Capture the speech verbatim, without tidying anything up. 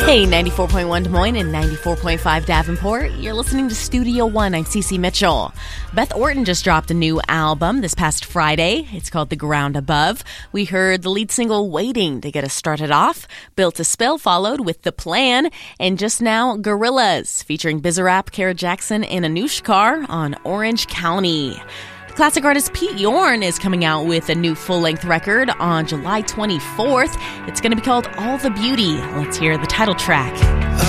Hey, ninety-four point one Des Moines and ninety-four point five Davenport. You're listening to Studio One. I'm Cece Mitchell. Beth Orton just dropped a new album this past Friday. It's called The Ground Above. We heard the lead single Waiting to get us started off. Built a Spill followed with The Plan. And just now, Gorillaz featuring Bizarrap, Kara Jackson, and Anushkar on Orange County. Classic artist Pete Yorn is coming out with a new full-length record on July twenty-fourth. It's going to be called All the Beauty. Let's hear the title track.